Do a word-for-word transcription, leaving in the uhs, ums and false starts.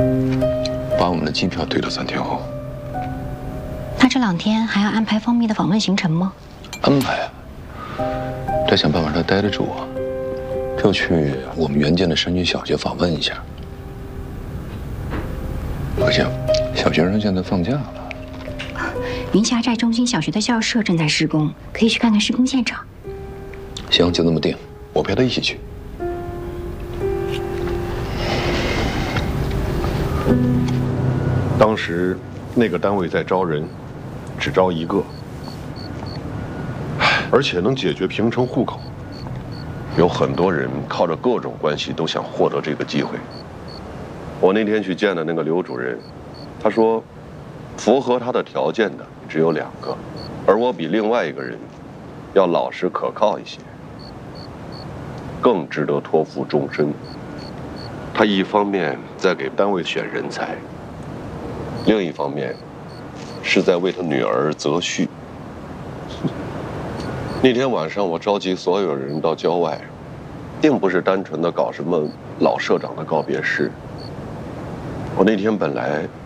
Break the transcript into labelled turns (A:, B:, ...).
A: 把我们的机票推到三天后。
B: 那这两天还要安排方密的访问行程吗？
A: 安排啊，得想办法让他待得住啊。就去我们援建的山区小学访问一下。不行，小学生现在放假了。
B: 云霞寨中心小学的校舍正在施工，可以去看看施工现场。
A: 行，就这么定，我陪他一起去。
C: 当时那个单位在招人，只招一个，而且能解决平城户口。有很多人靠着各种关系都想获得这个机会。我那天去见的那个刘主任，他说，符合他的条件的只有两个，而我比另外一个人要老实可靠一些，更值得托付终身。他一方面在给单位选人才，另一方面是在为他女儿择婿。那天晚上，我召集所有人到郊外，并不是单纯的搞什么老社长的告别式。我那天本来